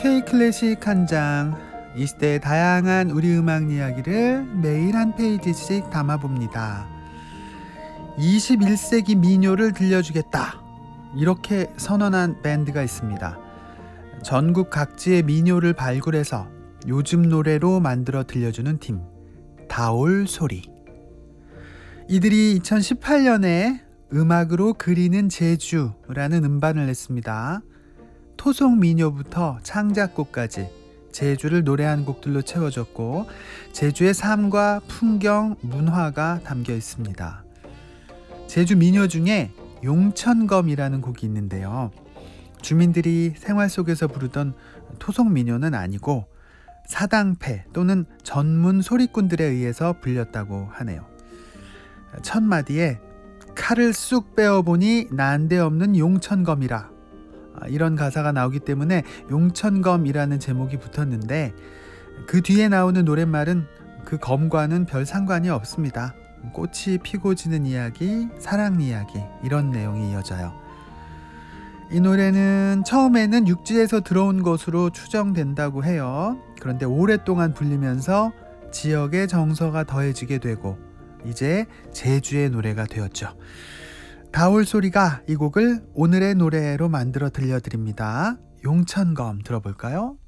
K클래식 한 장, 이 시대의 다양한 우리 음악 이야기를 매일 한 페이지씩 담아봅니다. 21세기 민요를 들려주겠다, 이렇게 선언한 밴드가 있습니다. 전국 각지의 민요를 발굴해서 요즘 노래로 만들어 들려주는 팀, 다올소리. 이들이 2018년에 음악으로 그리는 제주라는 음반을 냈습니다. 토속 민요부터 창작곡까지 제주를 노래한 곡들로 채워졌고, 제주의 삶과 풍경, 문화가 담겨 있습니다. 제주 민요 중에 용천검이라는 곡이 있는데요. 주민들이 생활 속에서 부르던 토속 민요는 아니고 사당패 또는 전문 소리꾼들에 의해서 불렸다고 하네요. 첫 마디에 칼을 쑥 빼어보니 난데없는 용천검이라, 이런 가사가 나오기 때문에 용천검이라는 제목이 붙었는데, 그 뒤에 나오는 노랫말은 그 검과는 별 상관이 없습니다. 꽃이 피고 지는 이야기, 사랑 이야기, 이런 내용이 이어져요. 이 노래는 처음에는 육지에서 들어온 것으로 추정된다고 해요. 그런데 오랫동안 불리면서 지역의 정서가 더해지게 되고 이제 제주의 노래가 되었죠. 다올소리가 이 곡을 오늘의 노래로 만들어 들려드립니다. 용천검 들어볼까요?